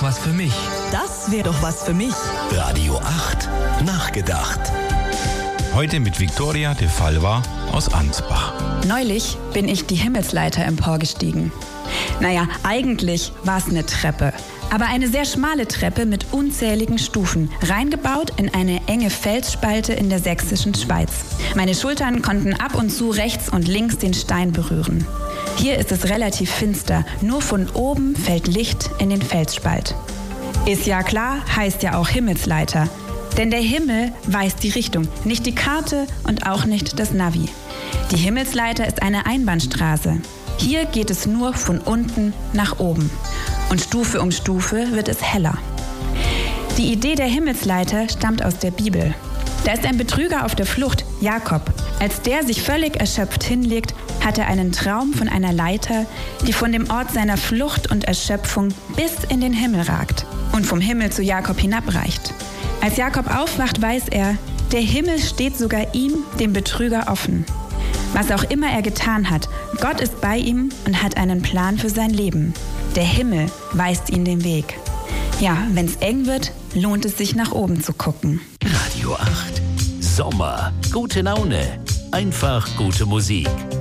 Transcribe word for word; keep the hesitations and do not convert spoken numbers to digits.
was für mich. Das wäre doch was für mich. Radio acht, nachgedacht. Heute mit Viktoria de Falva aus Ansbach. Neulich bin ich die Himmelsleiter emporgestiegen. Naja, eigentlich war es eine Treppe. Aber eine sehr schmale Treppe mit unzähligen Stufen, reingebaut in eine enge Felsspalte in der sächsischen Schweiz. Meine Schultern konnten ab und zu rechts und links den Stein berühren. Hier ist es relativ finster, nur von oben fällt Licht in den Felsspalt. Ist ja klar, heißt ja auch Himmelsleiter. Denn der Himmel weist die Richtung, nicht die Karte und auch nicht das Navi. Die Himmelsleiter ist eine Einbahnstraße. Hier geht es nur von unten nach oben. Und Stufe um Stufe wird es heller. Die Idee der Himmelsleiter stammt aus der Bibel. Da ist ein Betrüger auf der Flucht, Jakob. Als der sich völlig erschöpft hinlegt, hat er einen Traum von einer Leiter, die von dem Ort seiner Flucht und Erschöpfung bis in den Himmel ragt und vom Himmel zu Jakob hinabreicht. Als Jakob aufwacht, weiß er, der Himmel steht sogar ihm, dem Betrüger, offen. Was auch immer er getan hat, Gott ist bei ihm und hat einen Plan für sein Leben. Der Himmel weist ihn den Weg. Ja, wenn's eng wird, lohnt es sich nach oben zu gucken. Radio acht. Sommer. Gute Laune. Einfach gute Musik.